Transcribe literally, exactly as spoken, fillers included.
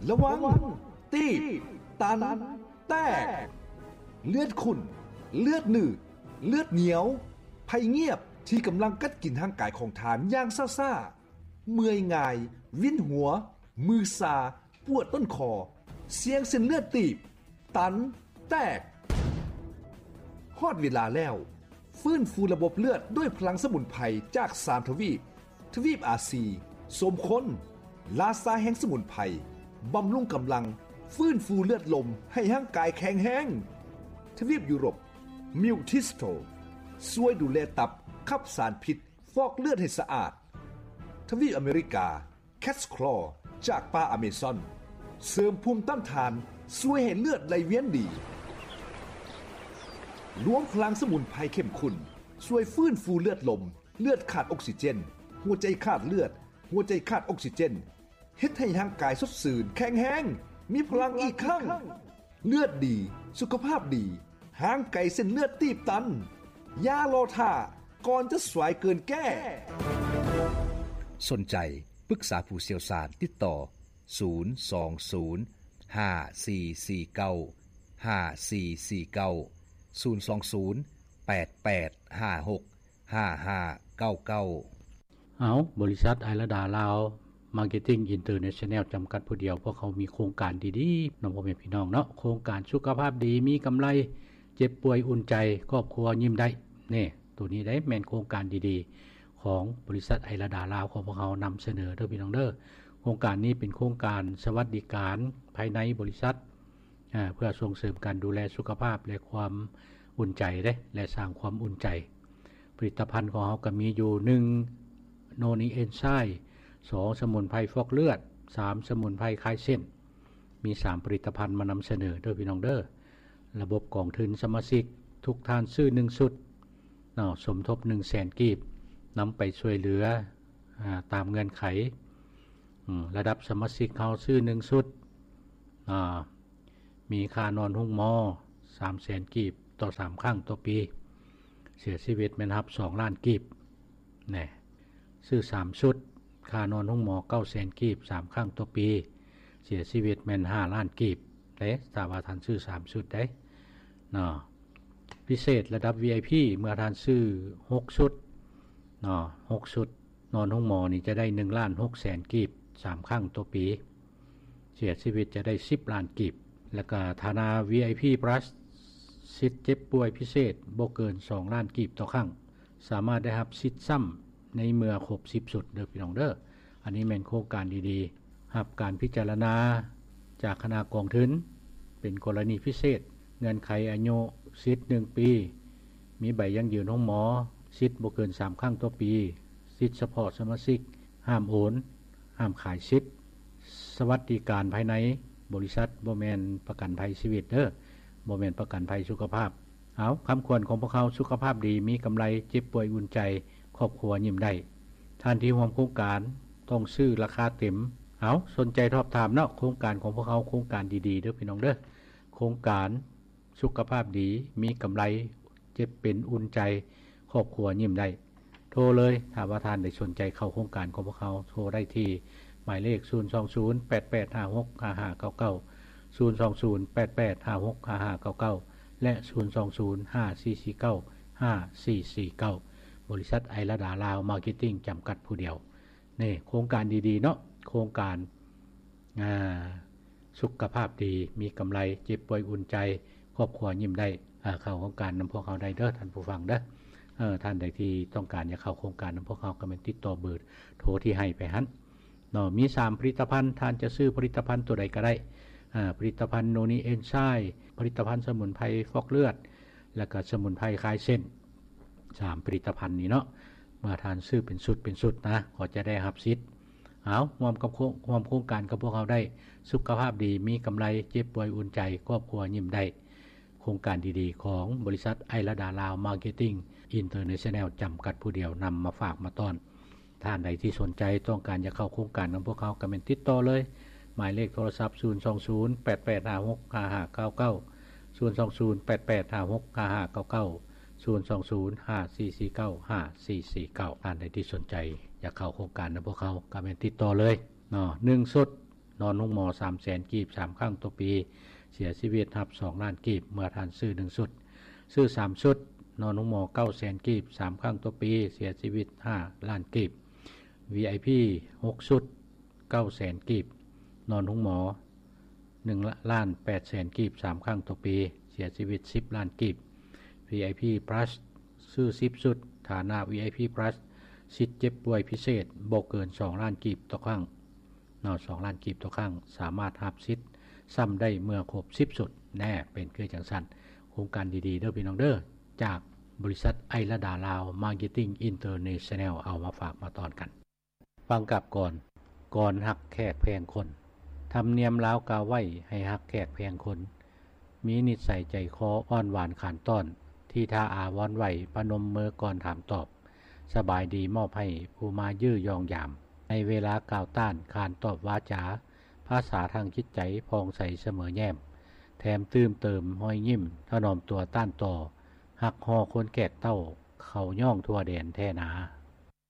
ระวังตีบตันแตกเลือดขุ่นเลือดหนืดเลือดเหนียวภัยเงียบที่กำลังกัดกินทางกายของทานอย่างซ่าๆเมื่อยง่ายวินหัวมือซาปวดต้นคอเสียงเส้นเลือดตีบตันแตกฮอดเวลาแล้วฟื้นฟูระบบเลือดด้วยพลังสมุนไพรจากสามทวีปทวีปอาซีสมคนลาซาแห่งสมุนไพรบำรุงกำลังฟื้นฟูเลือดลมให้ร่างกายแข็งแรงทวีปยุโรปมิวทิสโตช่วยดูแลตับขับสารพิษฟอกเลือดให้สะอาดทวีปอเมริกาแคสคลอจากป่าอเมซอนเสริมภูมิต้านทานช่วยให้เลือดไหลเวียนดีรวมพลังสมุนไพรเข้มข้นช่วยฟื้นฟูเลือดลมเลือดขาดออกซิเจนหัวใจขาดเลือดหัวใจขาดออกซิเจนเฮ็ดให้ร่างกายสดชื่นแข็งแรงมีพลังอีกครั้งเลือดดีสุขภาพดีห่างไกลเส้นเลือดตีบตันอย่ารอท่าก่อนจะสวยเกินแก้สนใจปรึกษาผู้เชี่ยวชาญติดต่อศูนย์ สอง ศูนย์ ห้า สี่ สี่ เก้า ห้า สี่ สี่ เก้า ศูนย์ สอง ศูนย์ แปด แปด ห้า หก ห้า ห้า เก้า เก้าเอาบริษัทไอระดาลาวมาร์เก็ตติ้งอินเตอร์เนชั่นแนลจำกัดผู้เดียวเพราะเขามีโครงการดีๆน้องพ่อแม่พี่น้องเนาะโครงการสุขภาพดีมีกำไรเจ็บป่วยอุ่นใจครอบครัวยิ้มได้นี่ตัวนี้ได้แม่นโครงการดีๆของบริษัทไอระดาลาวของพวกเขานำเสนอเด้อพี่น้องเด้อโครงการนี้เป็นโครงการสวัสดิการภายในบริษัทเพื่อส่งเสริมการดูแลสุขภาพและความอุ่นใจได้และสร้างความอุ่นใจผลิตภัณฑ์ของเขาก็มีอยู่หนึ่งโนนีเอนไซม์สองสมุนไพรฟอกเลือดสามสมุนไพรคลายเส้นมีสามผลิตภัณฑ์มานำเสนอเด้อพี่น้องเด้อระบบกองทุนสมาชิกทุกท่านซื้อหนึ่งชุดเนาะสมทบ หนึ่งแสน กีบนำไปช่วยเหลือตามเงื่อนไขระดับสมาชิกเขาซื้อหนึ่งชุดมีค่านอนห้องหมอ สามแสน กีบต่อสามครั้งต่อปีเสียชีวิตแม่นรับสองล้านกีบแน่ซื้อสามชุดค่านอนห้องหมอ เก้าแสน กีบสามครั้งต่อปีเสียชีวิตแม่นห้าล้านกีบเด้ถ้าว่าท่านซื้อสามชุดได้เนาะพิเศษระดับ วี ไอ พี เมื่อท่านซื้อหกชุดเนาะหกชุดนอนห้องหมอนี่จะได้หนึ่งล้านหกแสนกีบสามครั้งต่อปีเสียชีวิตจะได้สิบล้านกีบแล้วก็ฐานะ วี ไอ พี Plus สิทธิ์เจ็บป่วยพิเศษบ่เกินสองล้านกีบต่อครั้งสามารถได้รับสิทธิ์ซ้ำในเมื่อครบสิบชุดเด้อพี่น้องเด้ออันนี้แม่นโครงการดีๆรับการพิจารณาจากคณะกองทุนเป็นกรณีพิเศษเงื่อนไขอายุสิทธิ์หนึ่งปีมีใบยั่งยืนของหมอสิทธิ์บ่เกินสามครั้งต่อปีสิทธิ์เฉพาะสมาชิกห้ามโอนห้ามขายสิทธิ์สวัสดิการภายในบริษัทบ่แม่นประกันภัยชีวิตเด้อบ่แม่นประกันภัยสุขภาพเอาคำควรของพวกเขาสุขภาพดีมีกำไรเจ็บป่วยอุ่นใจครอบครัวยิ้มได้ท่านที่ร่วมโครงการต้องซื้อราคาเต็มเอาสนใจสอบถามเนาะโครงการของพวกเขาโครงการดีๆเด้อพี่น้องเด้อโครงการสุขภาพดีมีกำไรเจ็บเป็นอุ่นใจครอบครัวยิ้มได้โทรเลยถ้าว่าท่านได้สนใจเข้าโครงการของพวกเขาโทรได้ที่หมายเลขศูนย์ สอง ศูนย์ แปด แปด ห้า หก ห้า ห้า เก้า เก้า ศูนย์ สอง ศูนย์ แปด แปด ห้า หก ห้า ห้า เก้า เก้าและศูนย์ สอง ศูนย์ ห้า สี่ สี่ เก้า ห้า สี่ สี่ เก้าบริษัทไอระดาลาวมาร์เก็ตติ้งจำกัดผู้เดียวนี่โครงการดีๆเนาะโครงการสุขภาพดีมีกำไรเจ็บป่วยอุ่นใจครอบครัวยิ้มได้เข้าโครงการนำพวกเขาได้เด้อท่านผู้ฟังเด้อเออท่านใดที่ต้องการจะเข้าโครงการนำพวกเขาก็เป็นติดต่อเบอร์โทรที่ให้ไปหั่นเนาะมีสามผลิตภัณฑ์ท่านจะซื้อผลิตภัณฑ์ตัวใดก็ได้อ่าผลิตภัณฑ์โนนีเอนไซม์ผลิตภัณฑ์สมุนไพรฟอกเลือดแล้วก็สมุนไพรคลายเส้นสามผลิตภัณฑ์นี้เนาะเมื่อท่านซื้อเป็นชุดเป็นชุดนะก็จะได้รับสิทธิ์เอาร่วมกับร่วมโครงการกับพวกเราได้สุขภาพดีมีกำไรเจ็บป่วยอุ่นใจครอบครัวยิ้มได้โครงการดีๆของบริษัทไอระดาลาวมาร์เก็ตติ้งอินเตอร์เนชั่นแนลจำกัดผู้เดียวนำมาฝากมาต้อนท่านใดที่สนใจต้องการจะเข้าโครงการของพวกเขาก็เป็นติดต่อเลยหมายเลขโทรศัพท์ศูนย์ สอง ศูนย์ แปด แปด ห้า หก ห้า ห้า เก้า เก้า ศูนย์ สอง ศูนย์ แปด แปด ห้า หก ห้า ห้า เก้า เก้า ศูนย์ สอง ศูนย์ ห้า สี่ สี่ เก้า ห้า สี่ สี่ เก้าท่านใดที่สนใจอยากเข้าโครงการของพวกเขาก็เป็นติดต่อเลยเนาะหนึ่งชุดนอนหุ้งหมอสามแสนกีบสามครั้งต่อปีเสียชีวิตรับสองล้านกีบเมื่อท่านซื้อหนึ่งชุดซื้อสามชุดนอนหุ้งหมอเก้าแสนกีบสามครั้งต่อปีเสียชีวิตห้าล้านกีบ วี ไอ พี หกชุดเก้าแสนกีบนอนหุ้งหมอหนึ่งล้านแปดแสนกีบสามครั้งต่อปีเสียชีวิตสิบล้านกีบ วี ไอ พี Plus ซื้อสิบชุดฐานะ วี ไอ พี Plus สิทธิ์เจ็บป่วยพิเศษบ่เกินสองล้านกีบต่อครั้งนอกสองล้านกีบต่อครั้งสามารถรับสิทธิ์ซ้ำได้เมื่อครบสิบชุดแน่เป็นคือจังซั่นโครงการดีๆเด้อพี่น้องเด้อจากบริษัทไอระดาลาวมาร์เก็ตติ้งอินเตอร์เนชั่นแนลเอามาฝากมาตอนกันฟังกับก่อนก่อนหักแขกแพงคนธรรมเนียมลาวกล่าวไว้ให้หักแขกแพงคนมีนิสัยใจคออ่อนหวานขานต้อนที่ท่าอาวอนไหวประนมมือก่อนถามตอบสบายดีมอบให้ผู้มายื้อยองยามในเวลากล่าวต้านขานตอบวาจาภาษาทางจิตใจพองใสเสมอแย้มแถมตื้มเติมห้อยยิ้มถนอมตัวต้านต่อหักหอคนแก่เต้าเขาย่องทั่วแดนแท่นา